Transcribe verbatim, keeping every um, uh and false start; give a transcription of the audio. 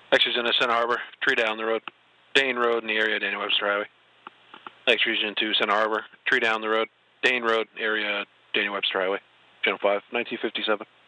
X Region to Center Harbor, tree down the road. Dane Road in the area, Daniel Webster Highway. X Region to Center Harbor, tree down the road. Dane Road area, Daniel Webster Highway. Channel five, nineteen fifty-seven.